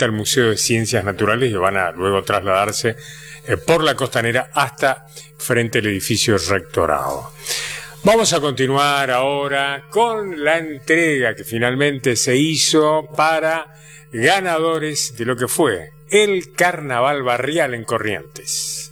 frente al Museo de Ciencias Naturales y van a luego trasladarse por la Costanera hasta frente al edificio Rectorado. Vamos a continuar ahora con la entrega que finalmente se hizo para ganadores de lo que fue el Carnaval Barrial en Corrientes.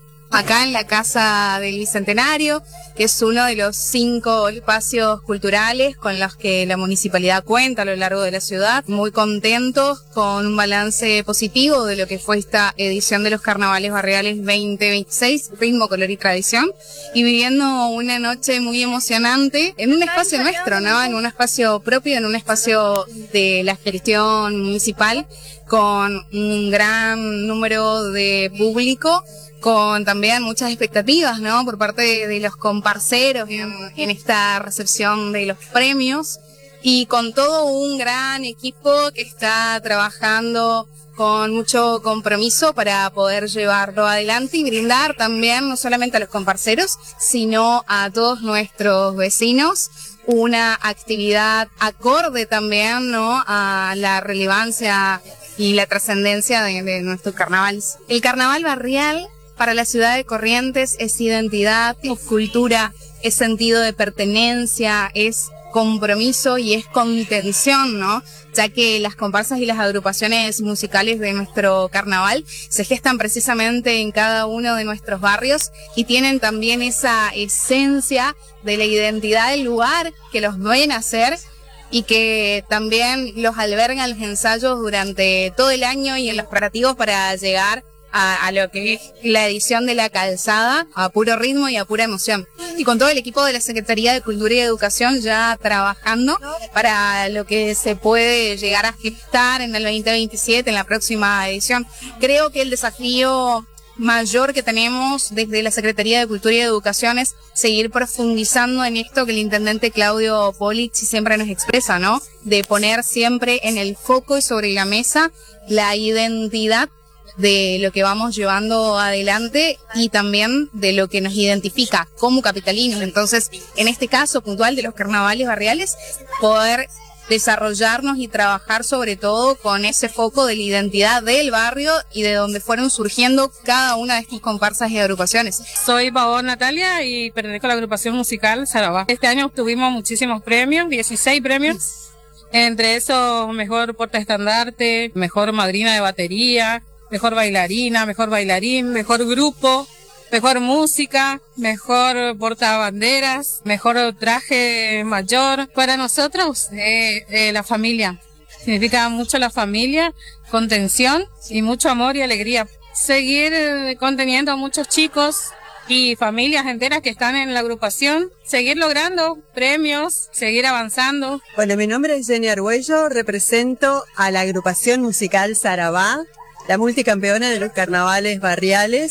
Acá en la Casa del Bicentenario, que es uno de los 5 espacios culturales con los que la municipalidad cuenta a lo largo de la ciudad. Muy contentos con un balance positivo de lo que fue esta edición de los Carnavales Barriales 2026, Ritmo, Color y Tradición, y viviendo una noche muy emocionante en un espacio nuestro, ¿no? En un espacio propio, en un espacio de la gestión municipal, con un gran número de público, con también muchas expectativas, ¿no? Por parte de los comparceros en esta recepción de los premios, y con todo un gran equipo que está trabajando con mucho compromiso para poder llevarlo adelante y brindar también no solamente a los comparceros, sino a todos nuestros vecinos una actividad acorde también, ¿no?, a la relevancia y la trascendencia de nuestros carnavales. El Carnaval Barrial para la ciudad de Corrientes es identidad, es cultura, es sentido de pertenencia, es compromiso y es contención, ¿no? Ya que las comparsas y las agrupaciones musicales de nuestro carnaval se gestan precisamente en cada uno de nuestros barrios y tienen también esa esencia de la identidad del lugar que los ven hacer y que también los albergan los ensayos durante todo el año y en los preparativos para llegar a lo que es la edición de la calzada, a puro ritmo y a pura emoción. Y con todo el equipo de la Secretaría de Cultura y Educación ya trabajando para lo que se puede llegar a gestar en el 2027, en la próxima edición. Creo que el desafío mayor que tenemos desde la Secretaría de Cultura y Educación es seguir profundizando en esto que el intendente Claudio Polizzi siempre nos expresa, ¿no? De poner siempre en el foco y sobre la mesa la identidad de lo que vamos llevando adelante y también de lo que nos identifica como capitalinos. Entonces, en este caso puntual de los carnavales barriales, poder desarrollarnos y trabajar sobre todo con ese foco de la identidad del barrio y de donde fueron surgiendo cada una de estas comparsas y agrupaciones. Soy Pavón Natalia y pertenezco a la agrupación musical Sarabá. Este año obtuvimos muchísimos premios, 16 premios, entre esos mejor portaestandarte, mejor madrina de batería, mejor bailarina, mejor bailarín, mejor grupo, mejor música, mejor portabanderas, mejor traje mayor. Para nosotros, la familia. Significa mucho la familia, contención y mucho amor y alegría. Seguir conteniendo a muchos chicos y familias enteras que están en la agrupación, seguir logrando premios, seguir avanzando. Bueno, mi nombre es Jenny Argüello, represento a la agrupación musical Sarabá, la multicampeona de los carnavales barriales,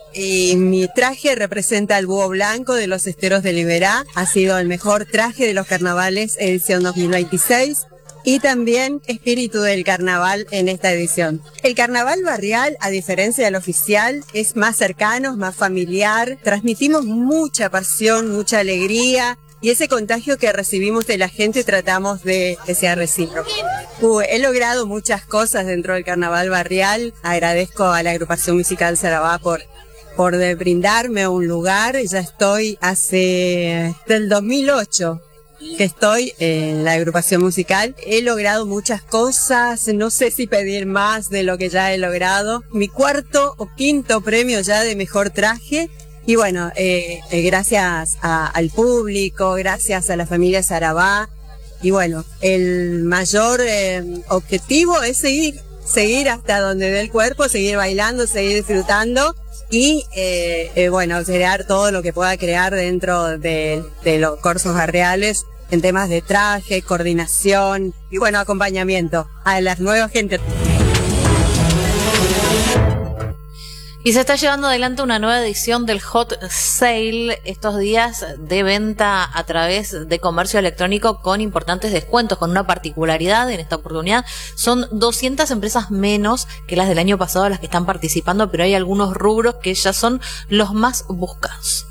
y mi traje representa al búho blanco de los esteros de Liberá. Ha sido el mejor traje de los carnavales edición 2026 y también espíritu del carnaval en esta edición. El carnaval barrial, a diferencia del oficial, es más cercano, más familiar. Transmitimos mucha pasión, mucha alegría. Y ese contagio que recibimos de la gente tratamos de que sea recíproco. He logrado muchas cosas dentro del carnaval barrial. Agradezco a la agrupación musical Sarabá por brindarme un lugar. Ya estoy del 2008 que estoy en la agrupación musical. He logrado muchas cosas, no sé si pedir más de lo que ya he logrado. Mi 4º o 5º premio ya de mejor traje. Y bueno, gracias al público, gracias a la familia Sarabá. Y bueno, el mayor objetivo es seguir hasta donde dé el cuerpo, seguir bailando, seguir disfrutando y bueno, crear todo lo que pueda crear dentro de los cursos barriales en temas de traje, coordinación y bueno, acompañamiento a las nuevas gente. Y se está llevando adelante una nueva edición del Hot Sale, estos días de venta a través de comercio electrónico con importantes descuentos, con una particularidad en esta oportunidad. Son 200 empresas menos que las del año pasado las que están participando, pero hay algunos rubros que ya son los más buscados.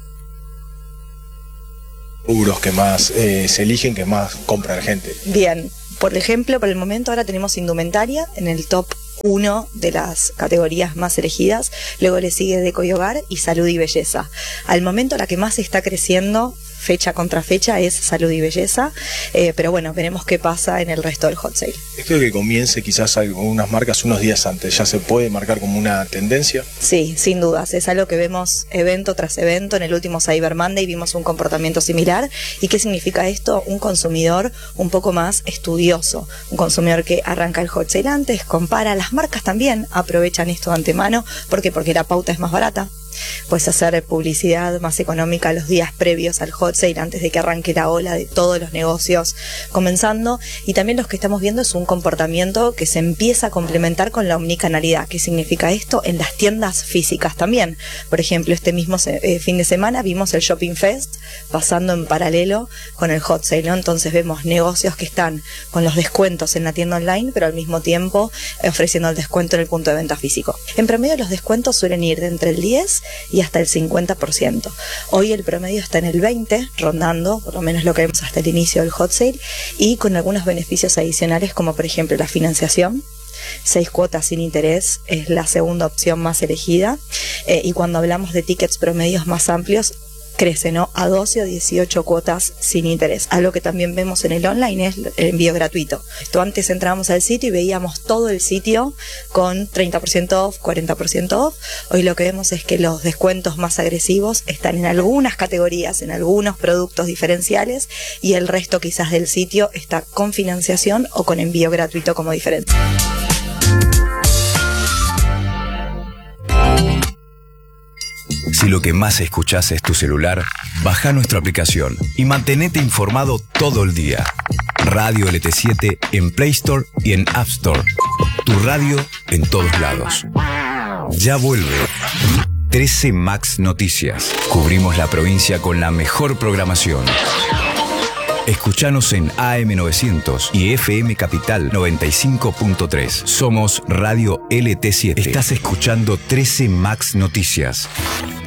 Rubros que más se eligen, que más compra la gente. Bien, por ejemplo, por el momento ahora tenemos indumentaria en el top uno de las categorías más elegidas. Luego le sigue Deco y Hogar y Salud y Belleza. Al momento la que más está creciendo fecha contra fecha es Salud y Belleza, pero bueno, veremos qué pasa en el resto del hot sale. Esto de que comience quizás algunas marcas unos días antes, ¿ya se puede marcar como una tendencia? Sí, sin dudas, es algo que vemos evento tras evento. En el último Cyber Monday vimos un comportamiento similar. ¿Y qué significa esto? Un consumidor un poco más estudioso, un consumidor que arranca el hot sale antes, compara. Las marcas también aprovechan esto de antemano. ¿Por qué? Porque la pauta es más barata. Puedes hacer publicidad más económica los días previos al hot sale, antes de que arranque la ola de todos los negocios comenzando. Y también lo que estamos viendo es un comportamiento que se empieza a complementar con la omnicanalidad. ¿Qué significa esto? En las tiendas físicas también. Por ejemplo, este mismo fin de semana vimos el Shopping Fest pasando en paralelo con el hot sale, ¿no? Entonces vemos negocios que están con los descuentos en la tienda online, pero al mismo tiempo ofreciendo el descuento en el punto de venta físico. En promedio los descuentos suelen ir de entre el 10 y hasta el 50%. Hoy el promedio está en el 20%, rondando, por lo menos lo que vemos hasta el inicio del hot sale, y con algunos beneficios adicionales, como por ejemplo la financiación. 6 cuotas sin interés es la segunda opción más elegida, y cuando hablamos de tickets promedios más amplios, crece, ¿no?, a 12 o 18 cuotas sin interés. Algo que también vemos en el online es el envío gratuito. Esto antes entrábamos al sitio y veíamos todo el sitio con 30% off, 40% off. Hoy lo que vemos es que los descuentos más agresivos están en algunas categorías, en algunos productos diferenciales, y el resto quizás del sitio está con financiación o con envío gratuito como diferencia. Si lo que más escuchás es tu celular, baja nuestra aplicación y mantenete informado todo el día. Radio LT7 en Play Store y en App Store. Tu radio en todos lados. Ya vuelve 13 Max Noticias. Cubrimos la provincia con la mejor programación. Escuchanos en AM900 y FM Capital 95.3. Somos Radio LT7. Estás escuchando 13 Max Noticias.